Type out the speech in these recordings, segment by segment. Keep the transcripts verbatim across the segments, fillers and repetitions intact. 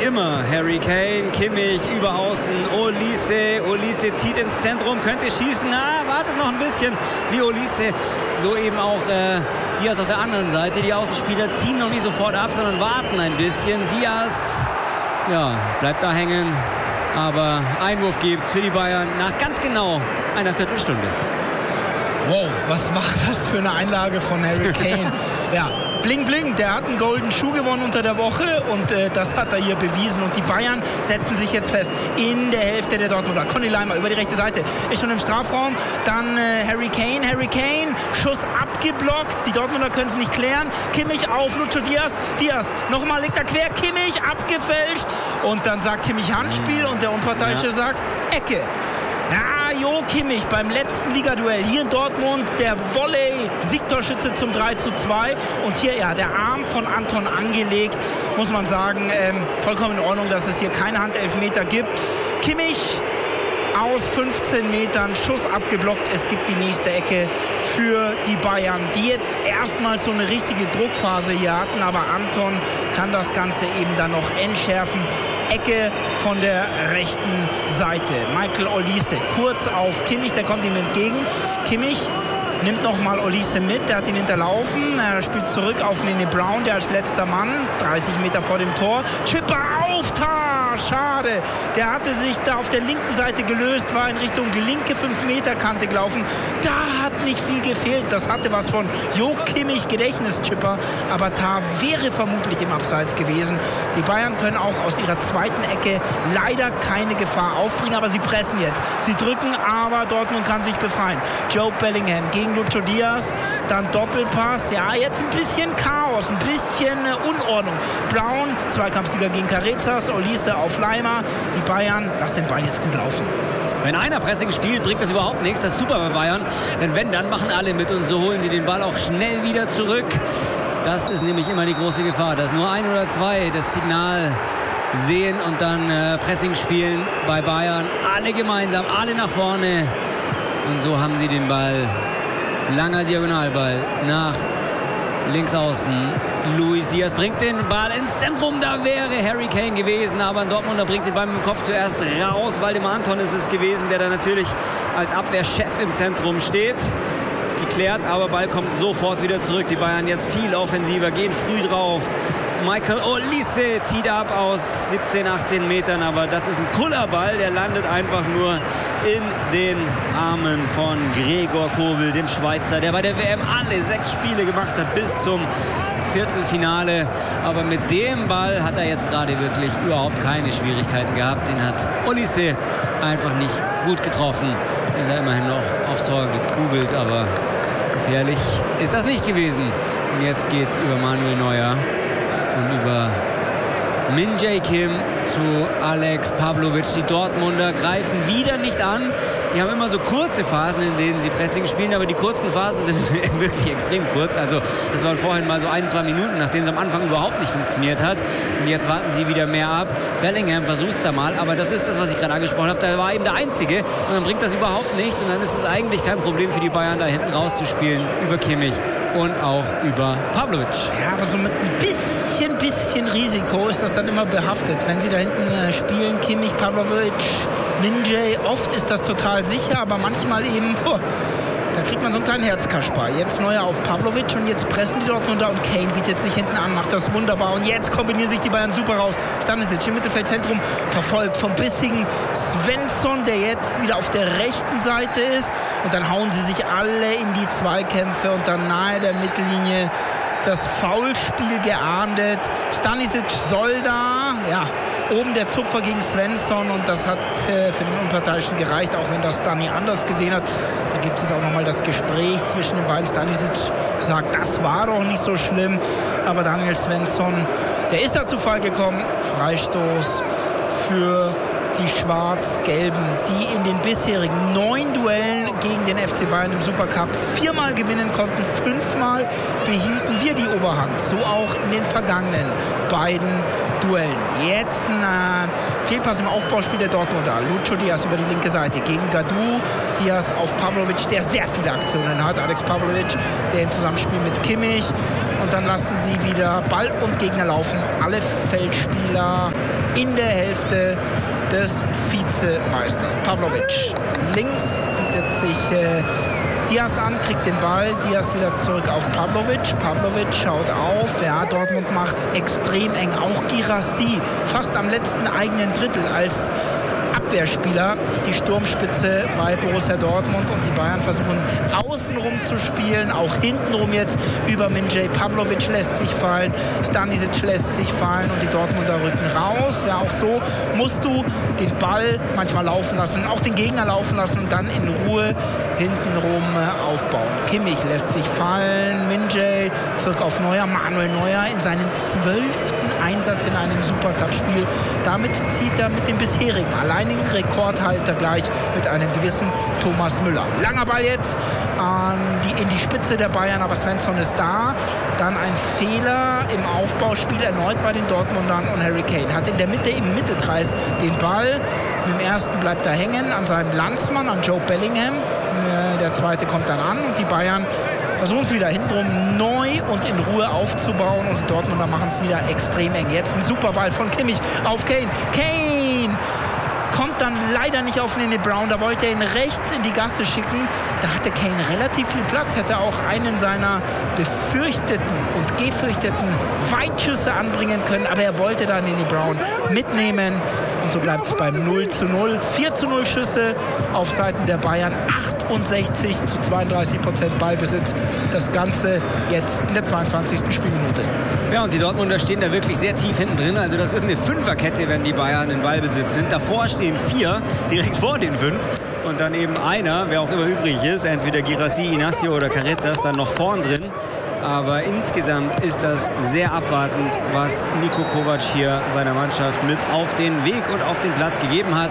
immer Harry Kane. Kimmich über außen, Olise. Olise zieht ins Zentrum, könnte schießen. Na, wartet noch ein bisschen. Wie Olise, so eben auch äh, Diaz auf der anderen Seite. Die Außenspieler ziehen noch nicht sofort ab, sondern warten ein bisschen. Diaz, ja, bleibt da hängen. Aber Einwurf gibt es für die Bayern nach ganz genau einer Viertelstunde. Wow, was war das für eine Einlage von Harry Kane? Ja, bling bling, der hat einen goldenen Schuh gewonnen unter der Woche und äh, das hat er hier bewiesen. Und die Bayern setzen sich jetzt fest in der Hälfte der Dortmunder. Conny Leimer über die rechte Seite ist schon im Strafraum. Dann äh, Harry Kane, Harry Kane, Schuss abgeblockt. Die Dortmunder können es nicht klären. Kimmich auf Lucho Diaz. Diaz, nochmal legt er quer. Kimmich abgefälscht. Und dann sagt Kimmich Handspiel und der Unparteiische ja. sagt Ecke. Ja, Jo Kimmich beim letzten Ligaduell hier in Dortmund, der Volley-Siegtorschütze zum drei zu zwei. Und hier, ja, der Arm von Anton angelegt, muss man sagen, ähm, vollkommen in Ordnung, dass es hier keine Handelfmeter gibt. Kimmich aus fünfzehn Metern, Schuss abgeblockt. Es gibt die nächste Ecke für die Bayern, die jetzt erstmals so eine richtige Druckphase hier hatten. Aber Anton kann das Ganze eben dann noch entschärfen. Ecke von der rechten Seite. Michael Olise kurz auf Kimmich, der kommt ihm entgegen. Kimmich nimmt nochmal Olise mit, der hat ihn hinterlaufen. Er spielt zurück auf Nene Brown, der als letzter Mann, dreißig Meter vor dem Tor. Chipper auf, Tar, schade. Der hatte sich da auf der linken Seite gelöst, war in Richtung linke fünf Meter Kante gelaufen. Da hat nicht viel gefehlt. Das hatte was von Jo Kimmich Gedächtnischipper, aber Tar wäre vermutlich im Abseits gewesen. Die Bayern können auch aus ihrer zweiten Ecke leider keine Gefahr aufbringen, aber sie pressen jetzt. Sie drücken, aber Dortmund kann sich befreien. Joe Bellingham gegen Lucho Diaz, dann Doppelpass. Ja, jetzt ein bisschen Chaos, ein bisschen Unordnung. Brown, Zweikampfsieger gegen Carezas, Olise auf Leimer. Die Bayern lassen den Ball jetzt gut laufen. Wenn einer Pressing spielt, bringt das überhaupt nichts. Das ist super bei Bayern. Denn wenn, dann machen alle mit und so holen sie den Ball auch schnell wieder zurück. Das ist nämlich immer die große Gefahr, dass nur ein oder zwei das Signal sehen und dann äh, Pressing spielen bei Bayern. Alle gemeinsam, alle nach vorne. Und so haben sie den Ball. Langer Diagonalball nach links außen. Luis Diaz bringt den Ball ins Zentrum. Da wäre Harry Kane gewesen, aber ein Dortmunder bringt den Ball mit dem Kopf zuerst raus. Waldemar Anton ist es gewesen, der da natürlich als Abwehrchef im Zentrum steht. Geklärt, aber Ball kommt sofort wieder zurück. Die Bayern jetzt viel offensiver, gehen früh drauf. Michael Olise zieht ab aus siebzehn, achtzehn Metern, aber das ist ein Kullerball, der landet einfach nur in den Armen von Gregor Kobel, dem Schweizer, der bei der W M alle sechs Spiele gemacht hat bis zum Viertelfinale. Aber mit dem Ball hat er jetzt gerade wirklich überhaupt keine Schwierigkeiten gehabt. Den hat Olise einfach nicht gut getroffen. Ist er immerhin noch aufs Tor gekugelt, aber gefährlich ist das nicht gewesen. Und jetzt geht's über Manuel Neuer und über Min Jae Kim zu Alex Pavlovic. Die Dortmunder greifen wieder nicht an. Die haben immer so kurze Phasen, in denen sie Pressing spielen, aber die kurzen Phasen sind wirklich extrem kurz. Also das waren vorhin mal so ein, zwei Minuten, nachdem es am Anfang überhaupt nicht funktioniert hat. Und jetzt warten sie wieder mehr ab. Bellingham versucht es da mal, aber das ist das, was ich gerade angesprochen habe. Da war eben der Einzige und dann bringt das überhaupt nicht. Und dann ist es eigentlich kein Problem für die Bayern, da hinten rauszuspielen über Kimmich und auch über Pavlovic. Ja, aber so mit ein bisschen, bisschen Risiko ist das dann immer behaftet. Wenn sie da hinten äh, spielen, Kimmich, Pavlovic, Min Jae, oft ist das total sicher, aber manchmal eben, boah, da kriegt man so einen kleinen Herzkasper. Jetzt Neuer auf Pavlovic und jetzt pressen die Dortmunder und Kane bietet sich hinten an, macht das wunderbar und jetzt kombinieren sich die Bayern super raus. Stanisic im Mittelfeldzentrum verfolgt vom bissigen Svensson, der jetzt wieder auf der rechten Seite ist und dann hauen sie sich alle in die Zweikämpfe und dann nahe der Mittellinie das Foulspiel geahndet. Stanisic soll da, ja, oben der Zupfer gegen Svensson und das hat äh, für den Unparteiischen gereicht, auch wenn das Stani anders gesehen hat. Da gibt es auch nochmal das Gespräch zwischen den beiden. Stanisic sagt, das war doch nicht so schlimm, aber Daniel Svensson, der ist da zu Fall gekommen. Freistoß für die Schwarz-Gelben, die in den bisherigen neun Duellen gegen den F C Bayern im Supercup viermal gewinnen konnten, fünfmal behielten wir die Oberhand. So auch in den vergangenen beiden Duellen. Jetzt ein äh, Fehlpass im Aufbauspiel der Dortmunder. Lucho Diaz über die linke Seite gegen Gadou. Diaz auf Pavlovic, der sehr viele Aktionen hat. Alex Pavlovic, der im Zusammenspiel mit Kimmich. Und dann lassen sie wieder Ball und Gegner laufen. Alle Feldspieler in der Hälfte des Vizemeisters. Pavlovic links bietet sich äh, Diaz an, kriegt den Ball. Diaz wieder zurück auf Pavlovic. Pavlovic schaut auf. Ja, Dortmund macht es extrem eng. Auch Guirassy fast am letzten eigenen Drittel als Abwehrspieler die Sturmspitze bei Borussia Dortmund, und die Bayern versuchen außenrum zu spielen, auch hintenrum jetzt über Mindje. Pavlovic lässt sich fallen, Stanisic lässt sich fallen und die Dortmunder rücken raus. Ja, auch so musst du den Ball manchmal laufen lassen, auch den Gegner laufen lassen und dann in Ruhe hintenrum aufbauen. Kimmich lässt sich fallen, Mindje zurück auf Neuer, Manuel Neuer in seinem zwölften Einsatz in einem Supercup-Spiel. Damit zieht er mit dem bisherigen alleinigen Rekordhalter gleich mit einem gewissen Thomas Müller. Langer Ball jetzt an die, in die Spitze der Bayern, aber Svensson ist da. Dann ein Fehler im Aufbauspiel erneut bei den Dortmundern, und Harry Kane hat in der Mitte im Mittelkreis den Ball. Mit dem ersten bleibt er hängen an seinem Landsmann, an Joe Bellingham. Der zweite kommt dann an und die Bayern versuchen es wieder hintenrum neu und in Ruhe aufzubauen, und die Dortmunder machen es wieder extrem eng. Jetzt ein super Ball von Kimmich auf Kane. Kane kommt dann leider nicht auf Nene Brown, da wollte er ihn rechts in die Gasse schicken. Da hatte Kane relativ viel Platz, hätte auch einen seiner befürchteten und gefürchteten Weitschüsse anbringen können, aber er wollte da Nene Brown mitnehmen, und so bleibt es beim null zu null. vier zu null Schüsse auf Seiten der Bayern, achtundsechzig zu zweiunddreißig Prozent Ballbesitz. Das Ganze jetzt in der zweiundzwanzigsten Spielminute. Ja, und die Dortmunder stehen da wirklich sehr tief hinten drin. Also das ist eine Fünferkette, wenn die Bayern in Ballbesitz sind. Davor stehen vier, direkt vor den fünf. Und dann eben einer, wer auch immer übrig ist, entweder Guirassy, Inacio oder Carezas, dann noch vorn drin. Aber insgesamt ist das sehr abwartend, was Niko Kovac hier seiner Mannschaft mit auf den Weg und auf den Platz gegeben hat.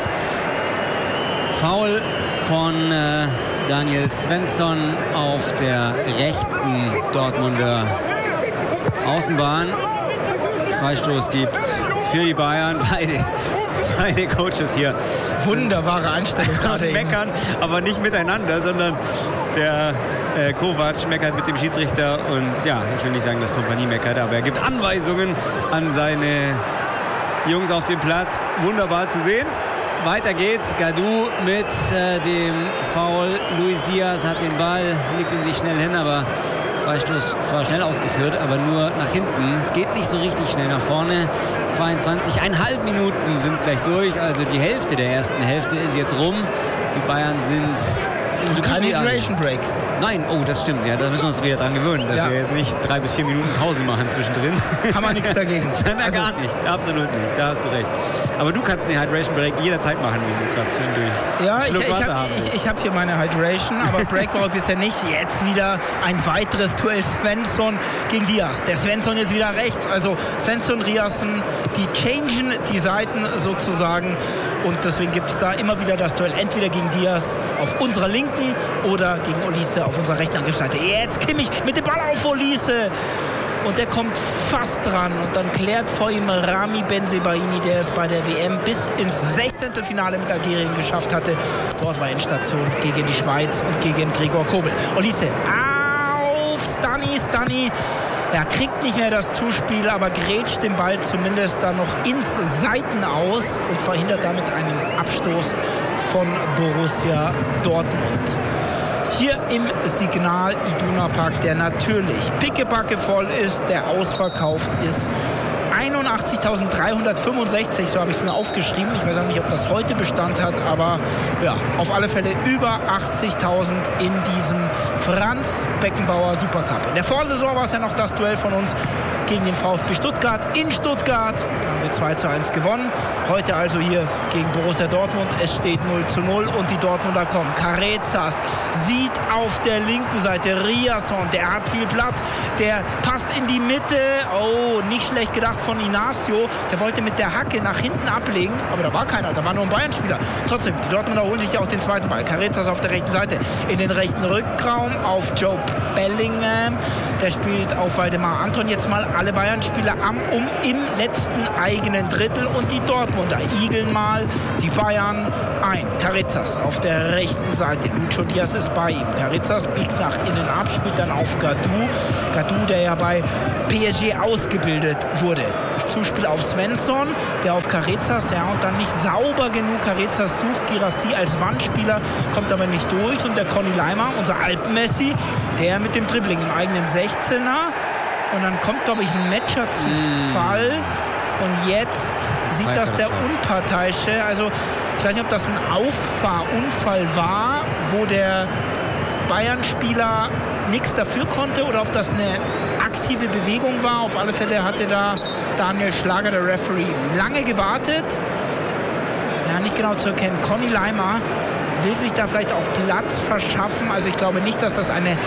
Foul von äh, Daniel Svensson auf der rechten Dortmunder Außenbahn. Freistoß gibt's für die Bayern. Beide, beide Coaches hier. Wunderbare Einstellung gerade. Meckern, aber nicht miteinander, sondern der äh, Kovac meckert mit dem Schiedsrichter, und ja, ich will nicht sagen, dass Kompanie meckert, aber er gibt Anweisungen an seine Jungs auf dem Platz. Wunderbar zu sehen. Weiter geht's. Gadou mit äh, dem Foul. Luis Diaz hat den Ball, legt ihn sich schnell hin, aber Freistoß zwar schnell ausgeführt, aber nur nach hinten. Es geht nicht so richtig schnell nach vorne. zweiundzwanzig Komma fünf Minuten sind gleich durch, also die Hälfte der ersten Hälfte ist jetzt rum. Die Bayern sind so kein Hydration Break. Nein, oh, das stimmt. Ja, da müssen wir uns wieder dran gewöhnen, dass ja. wir jetzt nicht drei bis vier Minuten Pause machen zwischendrin. Haben wir nichts dagegen. Nein, also, gar nicht. Absolut nicht. Da hast du recht. Aber du kannst eine Hydration Break jederzeit machen, wenn du gerade zwischendurch ja, ich, ich habe ich, ich hab hier meine Hydration, aber Break war bisher nicht. Jetzt wieder ein weiteres Duell Svensson gegen Diaz. Der Svensson jetzt wieder rechts. Also Svensson, Riasson, die changen die Seiten sozusagen. Und deswegen gibt es da immer wieder das Duell. Entweder gegen Diaz auf unserer linken oder gegen Olise auf unserer rechten Angriffsseite. Jetzt Kimmich mit dem Ball auf Olise. Und der kommt fast dran. Und dann klärt vor ihm Rami Bensebaini, der es bei der W M bis ins sechzehnte Finale mit Algerien geschafft hatte. Dort war Endstation gegen die Schweiz und gegen Gregor Kobel. Olise auf Stani. Stani er kriegt nicht mehr das Zuspiel, aber grätscht den Ball zumindest dann noch ins Seitenaus und verhindert damit einen Abstoß von Borussia Dortmund. Hier im Signal Iduna Park, der natürlich pickepacke voll ist, der ausverkauft ist. einundachtzigtausenddreihundertfünfundsechzig, so habe ich es mir aufgeschrieben. Ich weiß auch nicht, ob das heute Bestand hat, aber ja, auf alle Fälle über achtzigtausend in diesem Franz Beckenbauer Supercup. In der Vorsaison war es ja noch das Duell von uns gegen den VfB Stuttgart in Stuttgart. Da haben wir zwei zu eins gewonnen. Heute also hier gegen Borussia Dortmund. Es steht null zu null und die Dortmunder kommen. Carezas sieht auf der linken Seite Riasson, der hat viel Platz, der passt in die Mitte. Oh, nicht schlecht gedacht von Inacio. Der wollte mit der Hacke nach hinten ablegen, aber da war keiner, da war nur ein Bayern-Spieler. Trotzdem, die Dortmunder holen sich auch den zweiten Ball. Carezas auf der rechten Seite in den rechten Rückraum auf Joe Bellingham. Der spielt auf Waldemar Anton. Jetzt mal alle Bayern-Spieler am um im letzten eigenen Drittel. Und die Dortmunder igeln mal die Bayern ein. Carritzas auf der rechten Seite. Lucho Diaz ist bei ihm. Carritzas biegt nach innen ab, spielt dann auf Gadou. Gadou, der ja bei P S G ausgebildet wurde. Zuspiel auf Svensson, der auf Carritzas, ja, und dann nicht sauber genug. Carritzas sucht Girassi als Wandspieler, kommt aber nicht durch. Und der Conny Leimer, unser Alpen-Messi, der mit dem Dribbling im eigenen sechzehner. Und dann kommt, glaube ich, ein Matcher zu mm. Fall. Und jetzt sieht das der Unparteiische. Also ich weiß nicht, ob das ein Auffahrunfall war, wo der Bayern-Spieler nichts dafür konnte oder ob das eine aktive Bewegung war. Auf alle Fälle hatte da Daniel Schlager, der Referee, lange gewartet. Ja, nicht genau zu erkennen. Conny Leimer will sich da vielleicht auch Platz verschaffen. Also ich glaube nicht, dass das eine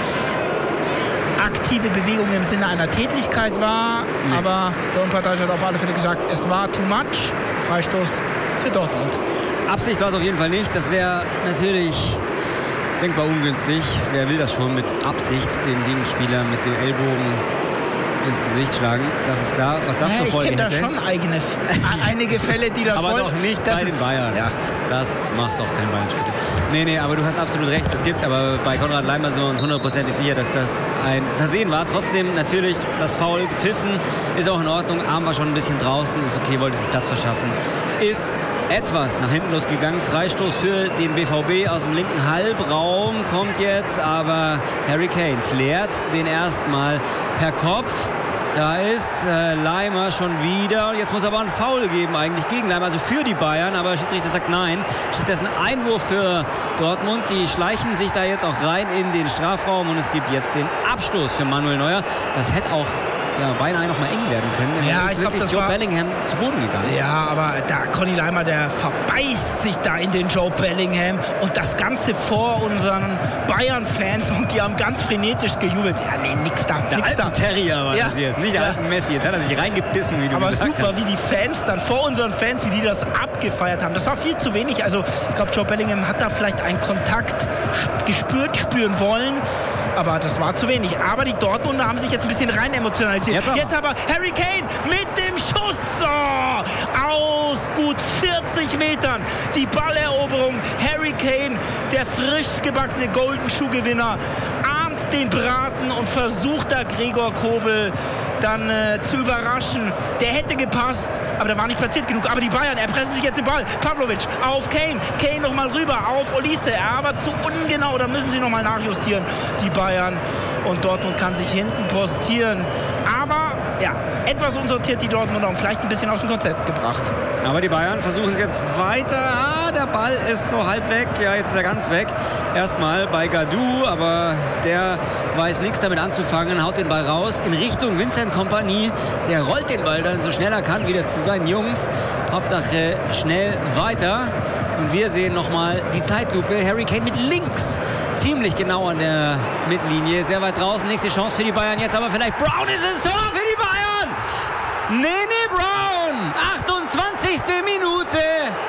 aktive Bewegung im Sinne einer Tätlichkeit war. Nee. Aber der Unparteiische hat auf alle Fälle gesagt, es war too much. Freistoß für Dortmund. Absicht war es auf jeden Fall nicht. Das wäre natürlich denkbar ungünstig. Wer will das schon mit Absicht den Gegenspieler mit dem Ellbogen ins Gesicht schlagen? Das ist klar. Was das ja, für Folge hätte. Ich kenne da schon eigene, einige Fälle, die das aber wollen. doch nicht bei den Bayern. Ja. Das macht doch kein Bayern-Spieler. Nee, nee, aber du hast absolut recht. Das gibt's. Aber bei Konrad Leimer sind wir uns hundertprozentig sicher, dass das ein Versehen war. Trotzdem natürlich das Foul gepfiffen. Ist auch in Ordnung. Arm war schon ein bisschen draußen. Ist okay, wollte sich Platz verschaffen. Ist etwas nach hinten losgegangen. Freistoß für den B V B aus dem linken Halbraum kommt jetzt, aber Harry Kane klärt den erstmal per Kopf. Da ist äh, Leimer schon wieder. Jetzt muss aber ein Foul geben eigentlich gegen Leimer, also für die Bayern. Aber der Schiedsrichter sagt nein. Stattdessen Einwurf für Dortmund. Die schleichen sich da jetzt auch rein in den Strafraum. Und es gibt jetzt den Abstoß für Manuel Neuer. Das hätte auch ja, beinahe noch mal eng werden können. Ja, ist ich glaube, das Joe war Bellingham zu Boden gegangen. Ja, aber da Conny Leimer, der verbeißt sich da in den Joe Bellingham und das Ganze vor unseren Bayern-Fans und die haben ganz frenetisch gejubelt. Ja, nee, nix da, der nix alten da. Terrier war ja. das jetzt, nicht der ja. alten Messi. Jetzt hat er sich reingebissen, wie du aber gesagt super, hast. wie die Fans dann vor unseren Fans, wie die das abgefeiert haben. Das war viel zu wenig. Also ich glaube, Joe Bellingham hat da vielleicht einen Kontakt gespürt, spüren wollen. Aber das war zu wenig. Aber die Dortmunder haben sich jetzt ein bisschen rein emotionalisiert. Jetzt aber, jetzt aber Harry Kane mit dem Schuss. Oh, aus gut vierzig Metern. Die Balleroberung. Harry Kane, der frisch gebackene Golden Shoe-Gewinner, ahnt den Braten und versucht da Gregor Kobel dann äh, zu überraschen. Der hätte gepasst, aber der war nicht platziert genug. Aber die Bayern erpressen sich jetzt den Ball. Pavlovic auf Kane. Kane nochmal rüber auf Olise. Aber zu ungenau, da müssen sie nochmal nachjustieren, die Bayern. Und Dortmund kann sich hinten postieren. Aber ja, etwas unsortiert die Dortmunder und vielleicht ein bisschen aus dem Konzept gebracht. Aber die Bayern versuchen es jetzt weiter. Ah, der Ball ist so halb weg. Ja, jetzt ist er ganz weg. Erstmal bei Gadou, aber der weiß nichts damit anzufangen, haut den Ball raus in Richtung Vincent Kompany. Der rollt den Ball dann so schnell er kann wieder zu seinen Jungs. Hauptsache schnell weiter. Und wir sehen nochmal die Zeitlupe. Harry Kane mit links. Ziemlich genau an der Mittellinie. Sehr weit draußen. Nächste Chance für die Bayern jetzt. Aber vielleicht Brown ist es. Tor für die Bayern. Nene Brown. achtundzwanzigste Minute.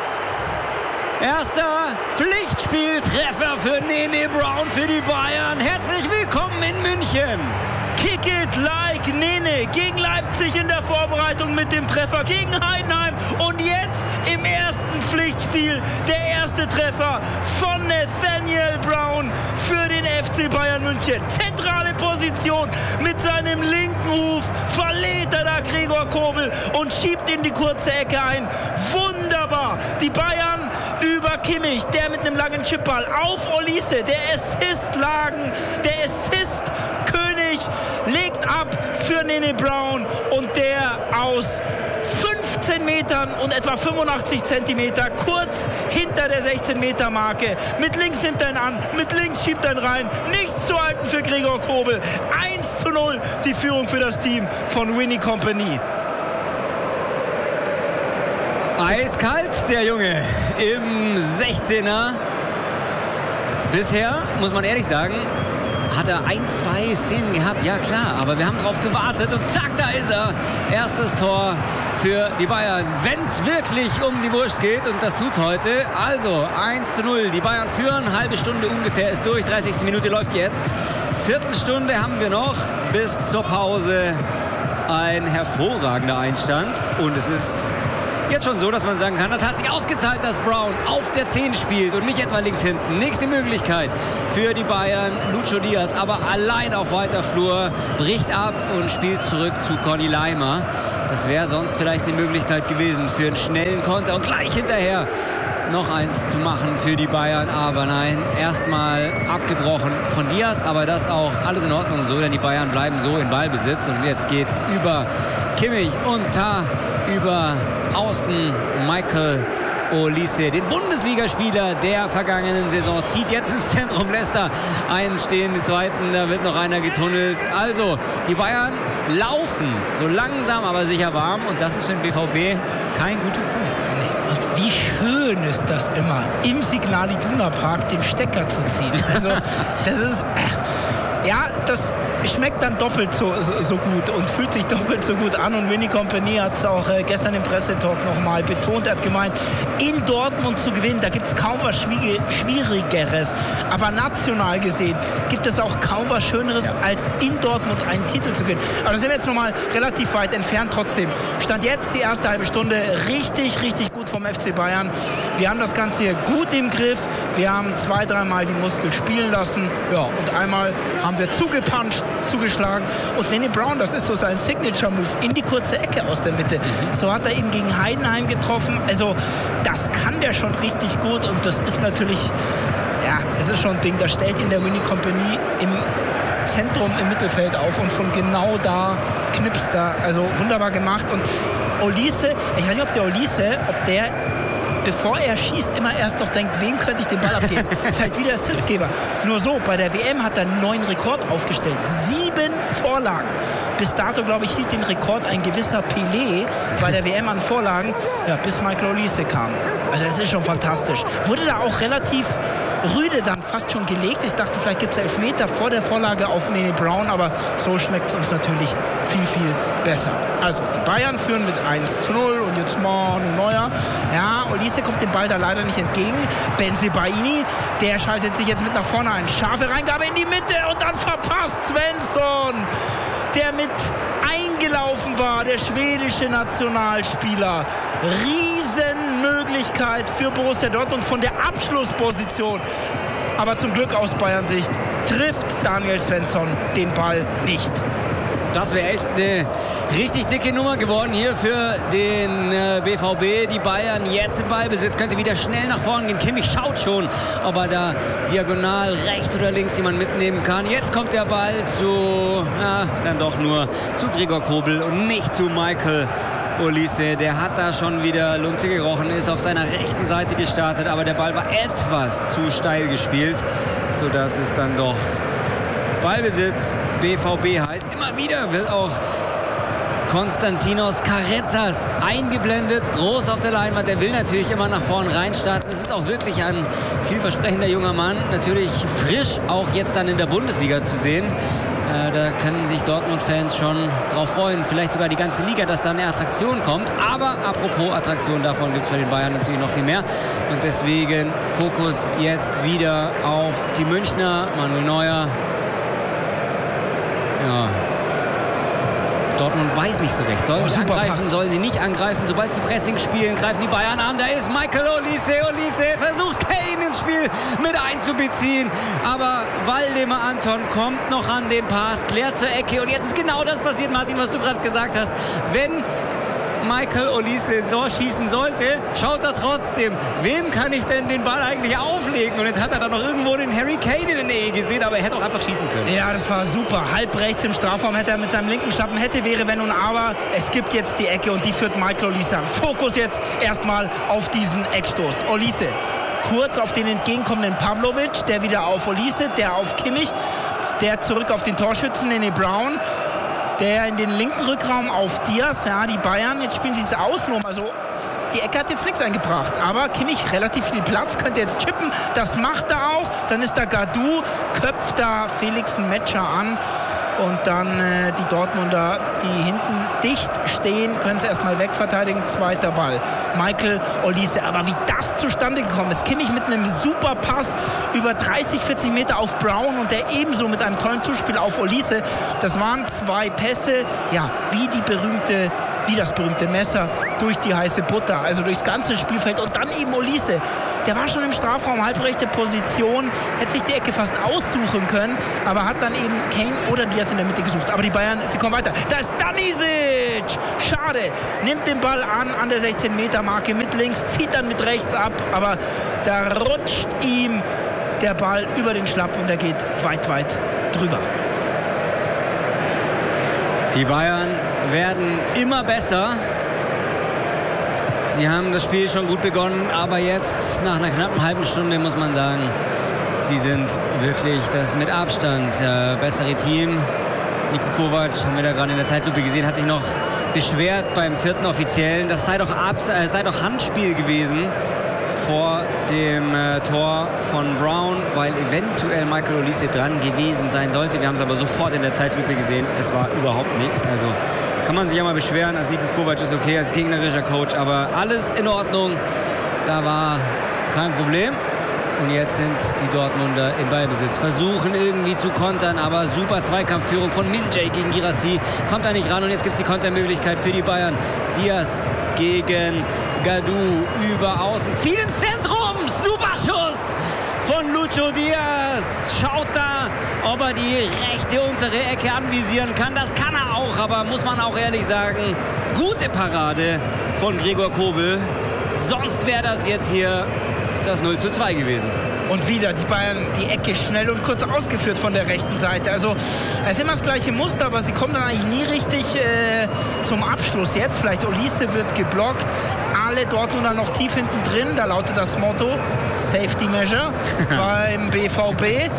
Erster Pflichtspieltreffer für Nene Brown für die Bayern. Herzlich willkommen in München. Kick it like Nene gegen Leipzig in der Vorbereitung mit dem Treffer gegen Heidenheim. Und jetzt im ersten Pflichtspiel der erste Treffer von Nathaniel Brown für den F C Bayern München. Zentrale Position mit seinem linken Huf verlädt er da Gregor Kobel und schiebt in die kurze Ecke ein. Wunderbar. Die Bayern über Kimmich, der mit einem langen Chipball auf Olise, der Assist-Lagen, der Assist-König, legt ab für Nene Brown und der aus fünfzehn Metern und etwa fünfundachtzig Zentimeter kurz hinter der sechzehn Meter Marke. Mit links nimmt er ihn an, mit links schiebt er ihn rein. Nichts zu halten für Gregor Kobel. eins zu null die Führung für das Team von Winnie Kompany. Eiskalt, der Junge im sechzehner. Bisher, muss man ehrlich sagen, hat er ein, zwei Szenen gehabt, ja klar, aber wir haben drauf gewartet und zack, da ist er. Erstes Tor für die Bayern, wenn es wirklich um die Wurst geht, und das tut's heute. Also eins zu null, die Bayern führen, halbe Stunde ungefähr ist durch, dreißigste Minute läuft jetzt Viertelstunde haben wir noch bis zur Pause. Ein hervorragender Einstand. Und es ist jetzt schon so, dass man sagen kann, das hat sich ausgezahlt, dass Brown auf der zehn spielt und nicht etwa links hinten. Nächste Möglichkeit für die Bayern, Lucho Diaz, aber allein auf weiter Flur, bricht ab und spielt zurück zu Conny Laimer. Das wäre sonst vielleicht eine Möglichkeit gewesen für einen schnellen Konter und gleich hinterher noch eins zu machen für die Bayern, aber nein, erstmal abgebrochen von Diaz, aber das auch alles in Ordnung so, denn die Bayern bleiben so in Ballbesitz und jetzt geht's über Kimmich und da über Außen Michael Olise, den Bundesligaspieler der vergangenen Saison, zieht jetzt ins Zentrum, lässt da einen stehen, den zweiten, da wird noch einer getunnelt. Also, die Bayern laufen so langsam, aber sicher warm und das ist für den B V B kein gutes Zeichen. Und wie schön ist das immer, im Signal Iduna Park den Stecker zu ziehen. Also, das ist, äh, ja, das schmeckt dann doppelt so, so, so gut und fühlt sich doppelt so gut an. Und Vinny Kompany hat es auch äh, gestern im Pressetalk nochmal betont. Er hat gemeint, in Dortmund zu gewinnen, da gibt es kaum was Schwierigeres. Aber national gesehen gibt es auch kaum was Schöneres, ja, als in Dortmund einen Titel zu gewinnen. Aber da sind wir jetzt nochmal relativ weit entfernt. Trotzdem stand jetzt die erste halbe Stunde richtig, richtig gut vom F C Bayern. Wir haben das Ganze hier gut im Griff. Wir haben zwei, dreimal die Muskel spielen lassen. Ja, und einmal haben wir zugepanscht, zugeschlagen. Und Nene Brown, das ist so sein Signature-Move, in die kurze Ecke aus der Mitte. So hat er ihn gegen Heidenheim getroffen. Also das kann der schon richtig gut und das ist natürlich, ja, es ist schon ein Ding, da stellt ihn der Vinny Kompany im Zentrum im Mittelfeld auf und von genau da knipst er. Also wunderbar gemacht. Und Olise, ich weiß nicht, ob der Olise, ob der bevor er schießt, immer erst noch denkt, wem könnte ich den Ball abgeben? Das ist halt wieder Assistgeber. Nur so, bei der W M hat er einen neuen Rekord aufgestellt. Sieben Vorlagen. Bis dato, glaube ich, hielt den Rekord ein gewisser Pelé bei der W M an Vorlagen, ja, bis Michael Olise kam. Also das ist schon fantastisch. Wurde da auch relativ rüde dann fast schon gelegt. Ich dachte, vielleicht gibt es Elfmeter vor der Vorlage auf Nene Brown, aber so schmeckt es uns natürlich viel, viel besser. Also, die Bayern führen mit eins zu null und jetzt Manu Neuer. Ja, Olise kommt dem Ball da leider nicht entgegen. Bensebaini, der schaltet sich jetzt mit nach vorne ein. Scharfe Reingabe in die Mitte und dann verpasst Svensson, der mit eingelaufen war, der schwedische Nationalspieler. Riesenmöglichkeit für Borussia Dortmund von der Abschlussposition. Aber zum Glück aus Bayerns Sicht trifft Daniel Svensson den Ball nicht. Das wäre echt eine richtig dicke Nummer geworden hier für den äh, B V B. Die Bayern jetzt im Ballbesitz, könnte wieder schnell nach vorne gehen. Kimmich schaut schon, ob er da diagonal rechts oder links jemand mitnehmen kann. Jetzt kommt der Ball zu, ja, dann doch nur zu Gregor Kobel und nicht zu Michael Olise. Der hat da schon wieder Lunte gerochen, ist auf seiner rechten Seite gestartet, aber der Ball war etwas zu steil gespielt, sodass es dann doch Ballbesitz B V B heißt. Immer wieder wird auch Konstantinos Carezas eingeblendet, groß auf der Leinwand. Der will natürlich immer nach vorn reinstarten. Das ist auch wirklich ein vielversprechender junger Mann. Natürlich frisch, auch jetzt dann in der Bundesliga zu sehen. Äh, da können sich Dortmund-Fans schon drauf freuen. Vielleicht sogar die ganze Liga, dass da eine Attraktion kommt. Aber apropos Attraktion, davon gibt es bei den Bayern natürlich noch viel mehr. Und deswegen Fokus jetzt wieder auf die Münchner. Manuel Neuer. Ja. Dortmund weiß nicht so recht. Sollen sie oh, angreifen, Pass. sollen sie nicht angreifen? Sobald sie Pressing spielen, greifen die Bayern an. Da ist Michael Olise. Olise versucht Kane ins Spiel mit einzubeziehen. Aber Waldemar Anton kommt noch an den Pass, klärt zur Ecke. Und jetzt ist genau das passiert, Martin, was du gerade gesagt hast. Wenn Michael Olise ins Tor schießen sollte, schaut er trotzdem, wem kann ich denn den Ball eigentlich auflegen? Und jetzt hat er da noch irgendwo den Harry Kane in der Nähe gesehen, aber er hätte auch einfach schießen können. Ja, das war super. Halb rechts im Strafraum hätte er mit seinem linken Schlappen, hätte, wäre, wenn und aber. Es gibt jetzt die Ecke und die führt Michael Olise an. Fokus jetzt erstmal auf diesen Eckstoß. Olise kurz auf den entgegenkommenden Pavlovic, der wieder auf Olise, der auf Kimmich, der zurück auf den Torschützen Nene Brown, der in den linken Rückraum auf Diaz. Ja, die Bayern, jetzt spielen sie es außen um. Also die Ecke hat jetzt nichts eingebracht. Aber Kimmich relativ viel Platz, könnte jetzt chippen. Das macht er auch. Dann ist da Gadou, köpft da Felix Metscher an. Und dann äh, die Dortmunder, die hinten dicht stehen, können sie erstmal wegverteidigen. Zweiter Ball. Michael Olise. Aber wie das zustande gekommen ist. Kimmich mit einem super Pass über dreißig, vierzig Meter auf Brown und der ebenso mit einem tollen Zuspiel auf Olise. Das waren zwei Pässe, ja, wie die berühmte wie das berühmte Messer durch die heiße Butter, also durchs ganze Spielfeld. Und dann eben Olise, der war schon im Strafraum, halbrechte Position, hätte sich die Ecke fast aussuchen können, aber hat dann eben Kane oder Diaz in der Mitte gesucht. Aber die Bayern, sie kommen weiter. Da ist Stanisic! Schade, nimmt den Ball an, an der sechzehn Meter Marke mit links, zieht dann mit rechts ab, aber da rutscht ihm der Ball über den Schlapp und er geht weit, weit drüber. Die Bayern werden immer besser. Sie haben das Spiel schon gut begonnen, aber jetzt nach einer knappen halben Stunde muss man sagen, sie sind wirklich das mit Abstand äh, bessere Team. Niko Kovac, haben wir da gerade in der Zeitlupe gesehen, hat sich noch beschwert beim vierten Offiziellen. Das sei doch, Abs- äh, sei doch Handspiel gewesen vor dem äh, Tor von Brown, weil eventuell Michael Olise dran gewesen sein sollte. Wir haben es aber sofort in der Zeitlupe gesehen. Es war überhaupt nichts. Also kann man sich ja mal beschweren. Als Niko Kovac ist okay, als gegnerischer Coach. Aber alles in Ordnung. Da war kein Problem. Und jetzt sind die Dortmunder im Ballbesitz. Versuchen irgendwie zu kontern, aber super Zweikampfführung von Min-Jae gegen Guirassy. Kommt da nicht ran und jetzt gibt es die Kontermöglichkeit für die Bayern. Diaz gegen Gadou über außen. Ziel ins Zentrum. Super Schuss von Lucho Diaz. Schaut da, ob er die rechte untere Ecke anvisieren kann. Das kann er auch, aber muss man auch ehrlich sagen, gute Parade von Gregor Kobel. Sonst wäre das jetzt hier das null zu zwei gewesen. Und wieder die Bayern die Ecke schnell und kurz ausgeführt von der rechten Seite. Also es ist immer das gleiche Muster, aber sie kommen dann eigentlich nie richtig äh, zum Abschluss. Jetzt vielleicht Olise wird geblockt. Alle Dortmunder noch tief hinten drin. Da lautet das Motto Safety Measure beim B V B.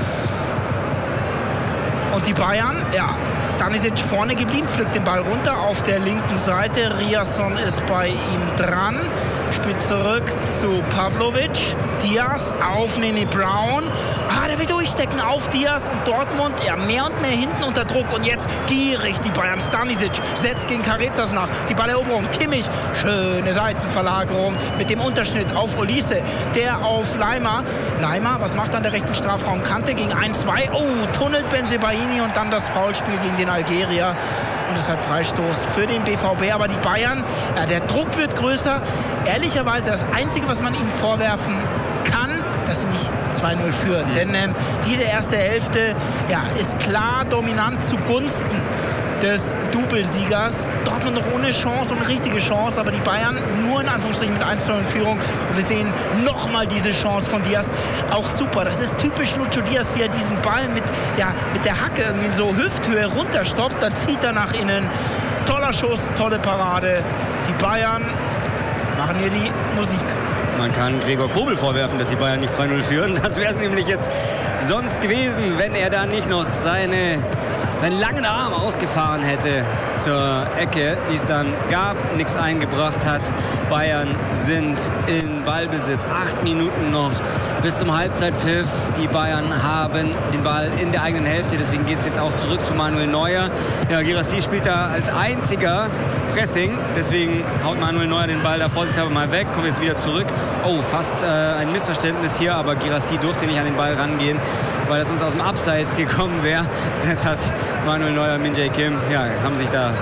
Und die Bayern, ja, Stanisic vorne geblieben, pflückt den Ball runter auf der linken Seite. Riasson ist bei ihm dran, spielt zurück zu Pavlovic. Diaz auf Nene Brown. Ah, der will durchstecken auf Diaz und Dortmund, ja, mehr und mehr hinten unter Druck. Und jetzt gierig die Bayern. Stanisic setzt gegen Carezas nach. Die Balleroberung, Kimmich, schöne Seitenverlagerung mit dem Unterschnitt auf Olise. Der auf Leimer. Leimer, was macht an der rechten Strafraumkante gegen eins zwei? Oh, tunnelt Bensebaini und dann das Foulspiel gegen den Algerier. Und deshalb Freistoß für den B V B. Aber die Bayern, ja, der Druck wird größer. Ehrlicherweise das Einzige, was man ihnen vorwerfen kann, dass sie nicht zwei null führen. Mhm. Denn ähm, diese erste Hälfte, ja, ist klar dominant zugunsten des Doublesiegers. Dortmund noch ohne Chance, ohne richtige Chance, aber die Bayern nur in Anführungsstrichen mit eins zu null in Führung. Und wir sehen nochmal diese Chance von Diaz. Auch super. Das ist typisch Lucho Diaz, wie er diesen Ball mit, ja, mit der Hacke irgendwie in so Hüfthöhe runterstoppt. Dann zieht er nach innen. Toller Schuss, tolle Parade. Die Bayern machen hier die Musik. Man kann Gregor Kobel vorwerfen, dass die Bayern nicht zwei null führen. Das wäre es nämlich jetzt sonst gewesen, wenn er da nicht noch seine, seinen langen Arm ausgefahren hätte zur Ecke, die es dann gab, nichts eingebracht hat. Bayern sind in Ballbesitz. Acht Minuten noch bis zum Halbzeitpfiff. Die Bayern haben den Ball in der eigenen Hälfte. Deswegen geht es jetzt auch zurück zu Manuel Neuer. Ja, Guirassy spielt da als einziger Pressing. Deswegen haut Manuel Neuer den Ball da vorsichtshalber mal weg. Kommt jetzt wieder zurück. Oh, fast äh, ein Missverständnis hier. Aber Guirassy durfte nicht an den Ball rangehen, weil das uns aus dem Abseits gekommen wäre. Jetzt hat Manuel Neuer, Min-Jae Kim, ja, haben sich da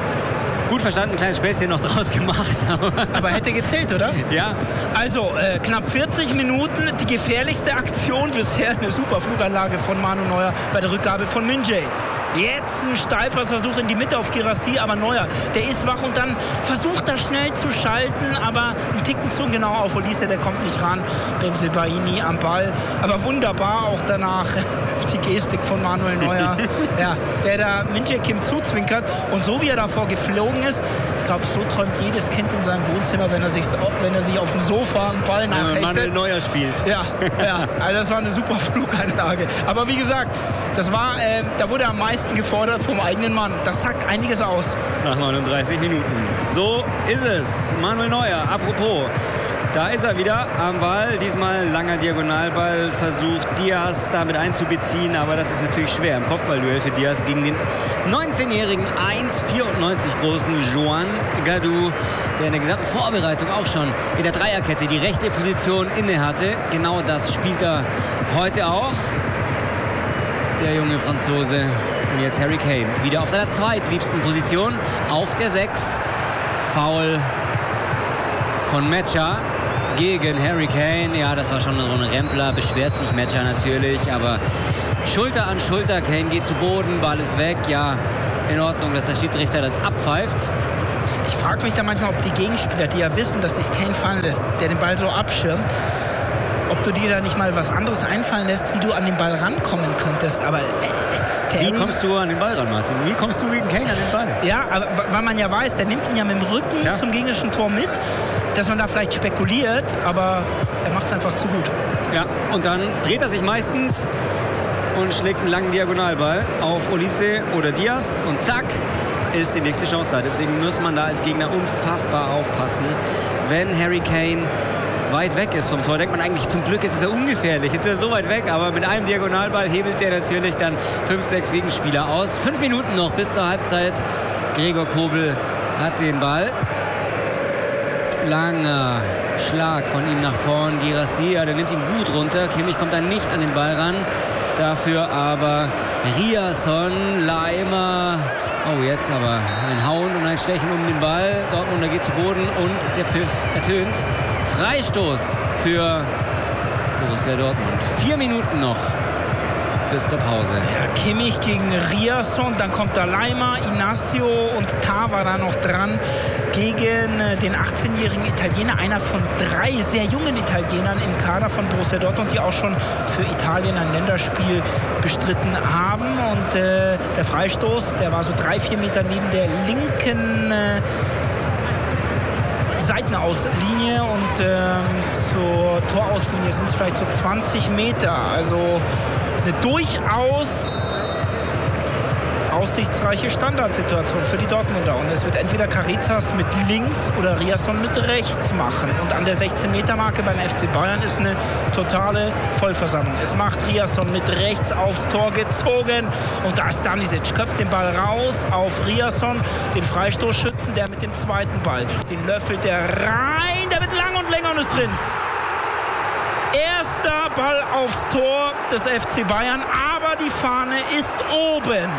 gut verstanden, ein kleines Späßchen noch draus gemacht. Aber hätte gezählt, oder? Ja. Also äh, knapp vierzig Minuten, die gefährlichste Aktion bisher, eine super Fluganlage von Manuel Neuer bei der Rückgabe von Min-Jae. Jetzt ein Steilpassversuch in die Mitte auf Guirassy, aber Neuer, der ist wach und dann versucht er schnell zu schalten, aber ein Ticken zu genau auf Olise, der kommt nicht ran. Bensebaini am Ball, aber wunderbar auch danach die Gestik von Manuel Neuer, ja, der da Min-Jae Kim zuzwinkert und so wie er davor geflogen ist, ich glaube, so träumt jedes Kind in seinem Wohnzimmer, wenn er sich, wenn er sich auf dem Sofa einen Ball nachhechtet. Ja, Manuel Neuer spielt. Ja, ja, also das war eine super Fluganlage. Aber wie gesagt, das war, äh, da wurde am meisten gefordert vom eigenen Mann. Das sagt einiges aus. Nach neununddreißig Minuten. So ist es. Manuel Neuer, apropos. Da ist er wieder am Ball. Diesmal langer Diagonalball. Versucht Diaz damit einzubeziehen. Aber das ist natürlich schwer im Kopfballduell für Diaz gegen den neunzehnjährigen eins Komma vierundneunzig großen Joan Gadou, der in der gesamten Vorbereitung auch schon in der Dreierkette die rechte Position inne hatte. Genau das spielt er heute auch. Der junge Franzose. Und jetzt Harry Kane wieder auf seiner zweitliebsten Position auf der sechs. Foul von Mecha gegen Harry Kane. Ja, das war schon ein Rempler. Beschwert sich Mecha natürlich, aber Schulter an Schulter. Kane geht zu Boden, Ball ist weg. Ja, in Ordnung, dass der Schiedsrichter das abpfeift. Ich frage mich da manchmal, ob die Gegenspieler, die ja wissen, dass sich Kane fallen lässt, der den Ball so abschirmt, ob du dir da nicht mal was anderes einfallen lässt, wie du an den Ball rankommen könntest. Aber äh, wie kommst du an den Ball ran, Martin? Wie kommst du gegen Kane an den Ball? Ja, aber weil man ja weiß, der nimmt ihn ja mit dem Rücken ja. zum gegnerischen Tor mit, dass man da vielleicht spekuliert, aber er macht es einfach zu gut. Ja, und dann dreht er sich meistens und schlägt einen langen Diagonalball auf Olise oder Diaz und zack, ist die nächste Chance da. Deswegen muss man da als Gegner unfassbar aufpassen, wenn Harry Kane weit weg ist vom Tor, denkt man eigentlich, zum Glück, jetzt ist er ungefährlich, jetzt ist er so weit weg, aber mit einem Diagonalball hebelt der natürlich dann fünf, sechs Gegenspieler aus. Fünf Minuten noch bis zur Halbzeit. Gregor Kobel hat den Ball. Langer Schlag von ihm nach vorn. Girassi, ja, der nimmt ihn gut runter. Kimmich kommt dann nicht an den Ball ran. Dafür aber Riasson, Leimer. Oh, jetzt aber ein Hauen und ein Stechen um den Ball. Dortmunder geht zu Boden und der Pfiff ertönt. Freistoß für Borussia Dortmund. Vier Minuten noch bis zur Pause. Ja, Kimmich gegen Riasson, dann kommt da Leimer, Inacio und Tah war da noch dran gegen den achtzehnjährigen Italiener, einer von drei sehr jungen Italienern im Kader von Borussia Dortmund, die auch schon für Italien ein Länderspiel bestritten haben. Und äh, der Freistoß, der war so drei, vier Meter neben der linken äh, Seitenauslinie und ähm, zur Torauslinie sind es vielleicht so zwanzig Meter. Also eine durchaus aussichtsreiche Standardsituation für die Dortmunder. Und es wird entweder Carrizas mit links oder Riasson mit rechts machen. Und an der sechzehn-Meter-Marke beim F C Bayern ist eine totale Vollversammlung. Es macht Riasson mit rechts aufs Tor gezogen. Und da ist Stanisic, köpft den Ball raus auf Riasson, den Freistoßschützen, der mit dem zweiten Ball. Den löffelt er rein, der wird lang und länger und ist drin. Erster Ball aufs Tor des F C Bayern, aber die Fahne ist oben.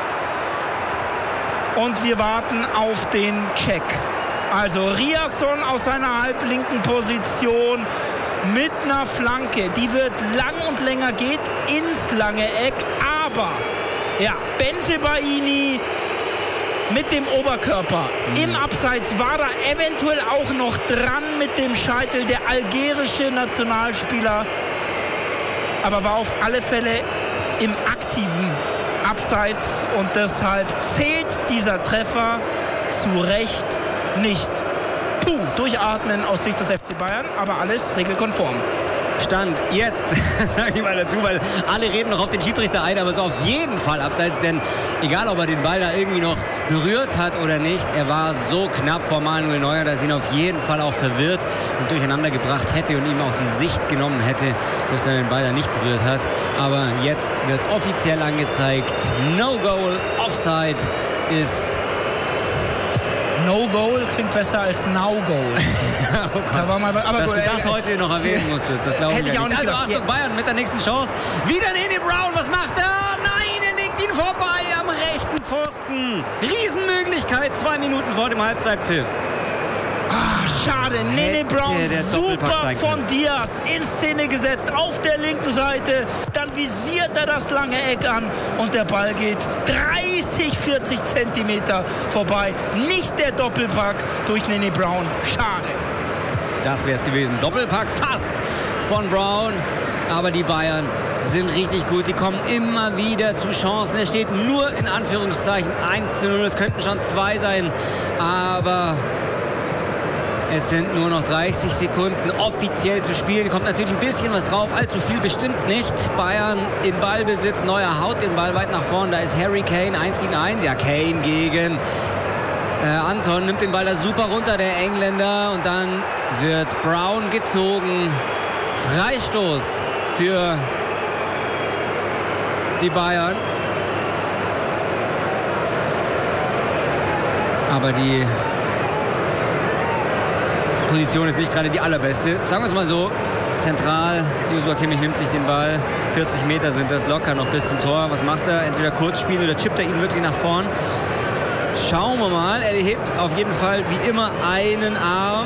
Und wir warten auf den Check. Also Riasson aus seiner halblinken Position mit einer Flanke. Die wird lang und länger, geht ins lange Eck. Aber ja, Bensebaini mit dem Oberkörper mhm. im Abseits war da eventuell auch noch dran mit dem Scheitel, der algerische Nationalspieler. Aber war auf alle Fälle im aktiven Abseits und deshalb zählt dieser Treffer zu Recht nicht. Puh, durchatmen aus Sicht des F C Bayern, aber alles regelkonform. Stand jetzt, sage ich mal dazu, weil alle reden noch auf den Schiedsrichter ein, aber es war auf jeden Fall abseits, denn egal, ob er den Ball da irgendwie noch berührt hat oder nicht, er war so knapp vor Manuel Neuer, dass ihn auf jeden Fall auch verwirrt und durcheinander gebracht hätte und ihm auch die Sicht genommen hätte, selbst wenn er den Ball da nicht berührt hat. Aber jetzt wird es offiziell angezeigt. No Goal, Offside ist... No Goal klingt besser als Now Goal. Oh da war mal, aber dass gut, du das äh, heute noch erwähnen musstest, das glaube ich, ich auch nicht. Also Achtung, ja. Bayern mit der nächsten Chance. Wieder Nene Brown, was macht er? Nein, er legt ihn vorbei am rechten Pfosten. Riesenmöglichkeit, zwei Minuten vor dem Halbzeitpfiff. Ah, schade. Nene Brown, super von Diaz in Szene gesetzt auf der linken Seite. Dann visiert er das lange Eck an und der Ball geht dreißig, vierzig Zentimeter vorbei. Nicht der Doppelpack durch Nene Brown. Schade. Das wäre es gewesen. Doppelpack fast von Brown. Aber die Bayern sind richtig gut. Die kommen immer wieder zu Chancen. Es steht nur in Anführungszeichen eins zu null. Es könnten schon zwei sein. Aber... es sind nur noch dreißig Sekunden offiziell zu spielen. Kommt natürlich ein bisschen was drauf, allzu viel bestimmt nicht. Bayern in Ballbesitz, Neuer haut den Ball weit nach vorn. Da ist Harry Kane, eins gegen eins. Ja, Kane gegen äh, Anton, nimmt den Ball da super runter, der Engländer. Und dann wird Brown gezogen. Freistoß für die Bayern. Aber die Position ist nicht gerade die allerbeste. Sagen wir es mal so. Zentral, Joshua Kimmich nimmt sich den Ball. vierzig Meter sind das locker noch bis zum Tor. Was macht er? Entweder Kurzspiel oder chippt er ihn wirklich nach vorn. Schauen wir mal. Er hebt auf jeden Fall wie immer einen Arm.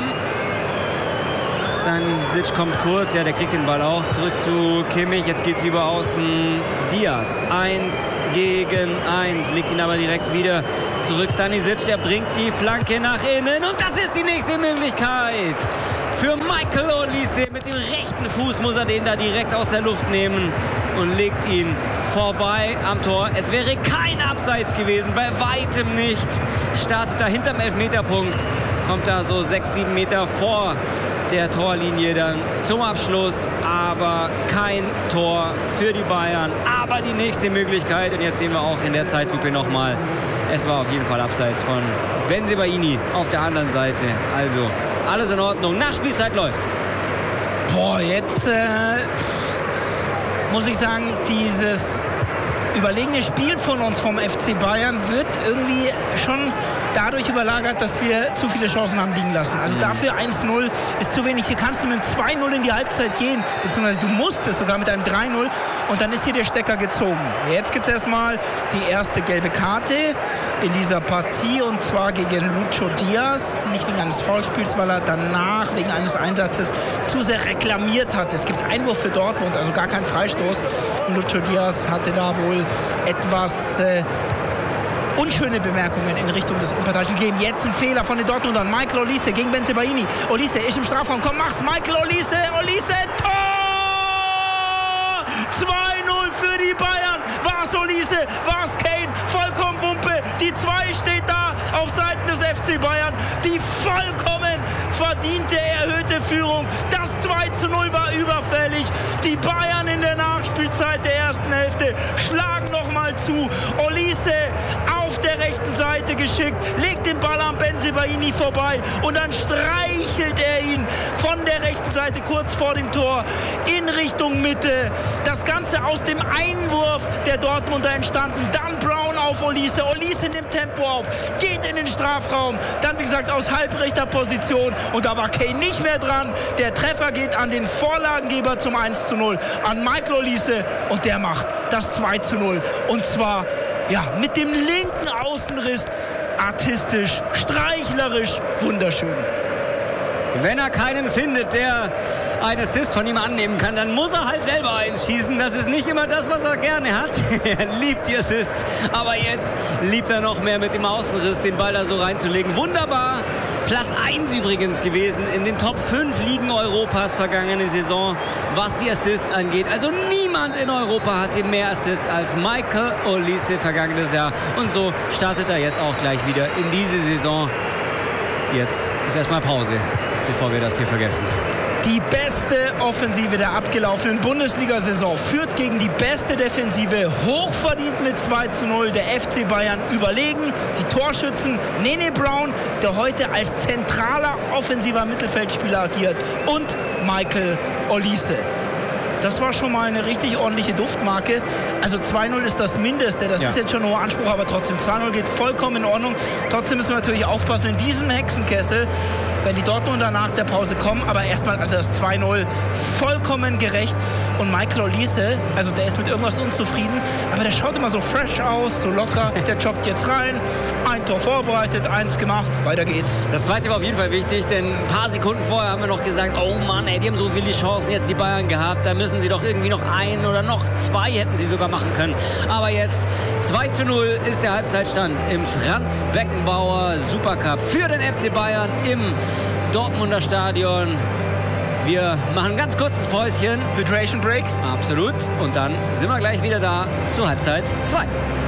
Stanisic kommt kurz. Ja, der kriegt den Ball auch. Zurück zu Kimmich. Jetzt geht es über außen. Diaz. Eins gegen eins. Legt ihn aber direkt wieder zurück. Stanisic, der bringt die Flanke nach innen. Und das ist die nächste Möglichkeit. Für Michael Olise. Mit dem rechten Fuß muss er den da direkt aus der Luft nehmen und legt ihn vorbei am Tor. Es wäre kein Abseits gewesen, bei weitem nicht. Startet da hinterm Elfmeterpunkt, kommt da so sechs, sieben Meter vor der Torlinie dann zum Abschluss. Aber kein Tor für die Bayern. Aber die nächste Möglichkeit, und jetzt sehen wir auch in der Zeitlupe nochmal, es war auf jeden Fall Abseits von Bensebaini auf der anderen Seite. Also alles in Ordnung. Nachspielzeit läuft. Boah, jetzt äh, muss ich sagen, dieses überlegene Spiel von uns vom F C Bayern wird irgendwie schon dadurch überlagert, dass wir zu viele Chancen haben liegen lassen. Also mhm. dafür eins null ist zu wenig. Hier kannst du mit zwei null in die Halbzeit gehen, beziehungsweise du musst es sogar mit einem drei null und dann ist hier der Stecker gezogen. Jetzt gibt es erstmal die erste gelbe Karte in dieser Partie und zwar gegen Lucho Diaz. Nicht wegen eines Foulspiels, weil er danach wegen eines Einsatzes zu sehr reklamiert hat. Es gibt Einwurf für Dortmund, also gar kein Freistoß. Und Lucho Diaz hatte da wohl etwas äh, unschöne Bemerkungen in Richtung des Unparteiischen gegeben. Jetzt ein Fehler von den Dortmundern. Michael Olise gegen Bensebaini. Olise ist im Strafraum. Komm, mach's. Michael Olise. Olise. Tor! zwei null für die Bayern. War's Olise? War's Kane? Vollkommen Wumpe. Die zwei steht da auf Seiten des F C Bayern. Die vollkommen verdiente erhöhte Führung. Das zwei zu null war überfällig. Die Bayern in der Nachspielzeit der ersten Hälfte schlagen nochmal zu. Olise auf der rechten Seite geschickt, legt den Ball am Bensebaini vorbei und dann streichelt er ihn von der rechten Seite kurz vor dem Tor in Richtung Mitte. Das Ganze aus dem Einwurf der Dortmunder entstanden. Dann Brown auf Olise. Olise nimmt Tempo auf, geht in den Strafraum. Dann, wie gesagt, aus halbrechter Position. Und da war Kane nicht mehr dran. Der Treffer geht an den Vorlagengeber zum eins zu null, an Michael Olise. Und der macht das zwei zu null. Und zwar ja, mit dem linken Außenriss, artistisch, streichlerisch, wunderschön. Wenn er keinen findet, der einen Assist von ihm annehmen kann, dann muss er halt selber eins schießen. Das ist nicht immer das, was er gerne hat. Er liebt die Assists, aber jetzt liebt er noch mehr mit dem Außenriss, den Ball da so reinzulegen. Wunderbar. Platz eins übrigens gewesen in den Top fünf Ligen Europas vergangene Saison, was die Assists angeht. Also niemand in Europa hatte mehr Assists als Michael Olise vergangenes Jahr. Und so startet er jetzt auch gleich wieder in diese Saison. Jetzt ist erstmal Pause, bevor wir das hier vergessen. Die beste Offensive der abgelaufenen Bundesliga-Saison führt gegen die beste Defensive, hochverdient mit zwei zu null. Der F C Bayern überlegen. Die Torschützen Nene Brown, der heute als zentraler offensiver Mittelfeldspieler agiert, und Michael Olise. Das war schon mal eine richtig ordentliche Duftmarke. Also zwei null ist das Mindeste. Das ja. ist jetzt schon ein hoher Anspruch, aber trotzdem zwei null geht vollkommen in Ordnung. Trotzdem müssen wir natürlich aufpassen in diesem Hexenkessel, wenn die Dortmunder nach der Pause kommen. Aber erstmal, also das zwei null vollkommen gerecht. Und Michael Olise, also der ist mit irgendwas unzufrieden, aber der schaut immer so fresh aus, so locker. Der joggt jetzt rein, ein Tor vorbereitet, eins gemacht, weiter geht's. Das zweite war auf jeden Fall wichtig, denn ein paar Sekunden vorher haben wir noch gesagt, oh Mann, ey, die haben so viele Chancen jetzt die Bayern gehabt, da müssen sie doch irgendwie noch ein oder noch zwei hätten sie sogar machen können. Aber jetzt zwei zu null ist der Halbzeitstand im Franz-Beckenbauer Supercup für den F C Bayern im Dortmunder Stadion. Wir machen ein ganz kurzes Päuschen. Hydration Break. Absolut. Und dann sind wir gleich wieder da zur Halbzeit zwei.